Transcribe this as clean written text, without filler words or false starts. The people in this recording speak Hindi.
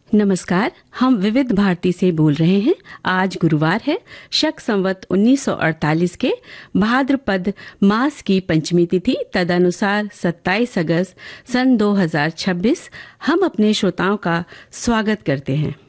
नमस्कार, हम विविध भारती से बोल रहे हैं। आज गुरुवार है, शक संवत 1948 के भाद्रपद मास की पंचमी तिथि, तदनुसार 27 अगस्त सन 2026। हम अपने श्रोताओं का स्वागत करते हैं।